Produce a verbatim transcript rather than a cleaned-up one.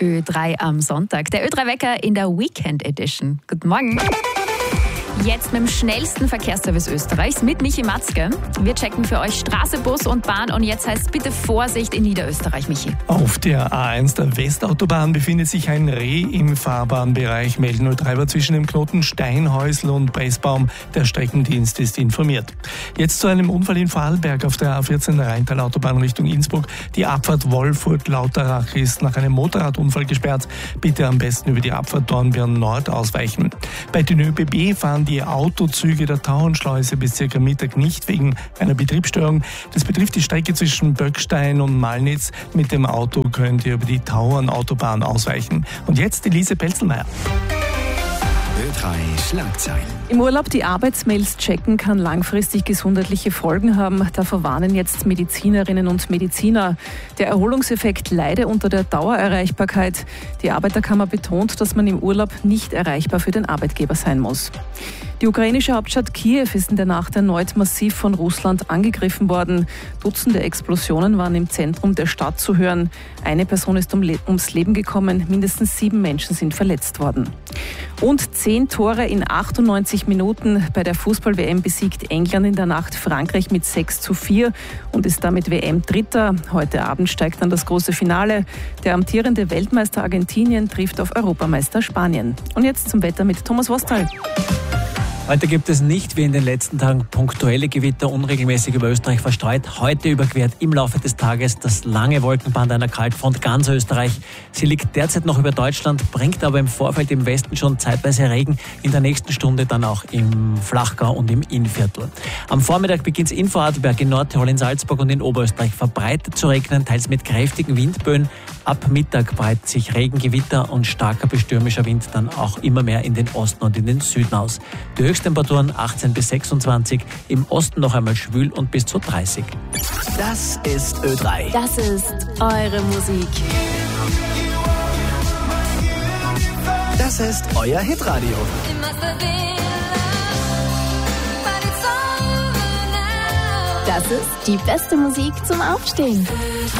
Ö drei am Sonntag. Der Ö drei Wecker in der Weekend Edition. Guten Morgen. Jetzt mit dem schnellsten Verkehrsservice Österreichs mit Michi Matzke. Wir checken für euch Straße, Bus und Bahn und jetzt heißt bitte Vorsicht in Niederösterreich, Michi. Auf der A eins der Westautobahn befindet sich ein Reh im Fahrbahnbereich. Meldnotreiber zwischen dem Knoten Steinhäusl und Pressbaum. Der Streckendienst ist informiert. Jetzt zu einem Unfall in Vorarlberg auf der A vierzehn Rheintal-Autobahn Richtung Innsbruck. Die Abfahrt Wolfurt-Lauterach ist nach einem Motorradunfall gesperrt. Bitte am besten über die Abfahrt Dornbirn Nord ausweichen. Bei den ÖBB fahren die Autozüge der Tauernschleuse bis circa Mittag nicht wegen einer Betriebsstörung. Das betrifft die Strecke zwischen Böckstein und Malnitz. Mit dem Auto könnt ihr über die Tauernautobahn ausweichen. Und jetzt Elise Pelzelmeier. Ö drei Schlagzeilen. Im Urlaub die Arbeitsmails checken kann langfristig gesundheitliche Folgen haben. Davor warnen jetzt Medizinerinnen und Mediziner. Der Erholungseffekt leide unter der Dauererreichbarkeit. Die Arbeiterkammer betont, dass man im Urlaub nicht erreichbar für den Arbeitgeber sein muss. Die ukrainische Hauptstadt Kiew ist in der Nacht erneut massiv von Russland angegriffen worden. Dutzende Explosionen waren im Zentrum der Stadt zu hören. Eine Person ist ums Leben gekommen, mindestens sieben Menschen sind verletzt worden. Und zehn Tore in achtundneunzig Minuten. Bei der Fußball-W M besiegt England in der Nacht Frankreich mit sechs zu vier und ist damit W M-Dritter. Heute Abend steigt dann das große Finale. Der amtierende Weltmeister Argentinien trifft auf Europameister Spanien. Und jetzt zum Wetter mit Thomas Wostal. Heute gibt es nicht wie in den letzten Tagen punktuelle Gewitter, unregelmäßig über Österreich verstreut. Heute überquert im Laufe des Tages das lange Wolkenband einer Kaltfront ganz Österreich. Sie liegt derzeit noch über Deutschland, bringt aber im Vorfeld im Westen schon zeitweise Regen. In der nächsten Stunde dann auch im Flachgau und im Innviertel. Am Vormittag beginnt es in Vorarlberg, in Nordtirol, in Salzburg und in Oberösterreich verbreitet zu regnen, teils mit kräftigen Windböen. Ab Mittag breitet sich Regen, Gewitter und starker bis stürmischer Wind dann auch immer mehr in den Osten und in den Süden aus. Die Höchsttemperaturen achtzehn bis sechsundzwanzig, im Osten noch einmal schwül und bis zu dreißig. Das ist Ö drei. Das ist eure Musik. Das ist euer Hitradio. Das ist die beste Musik zum Aufstehen.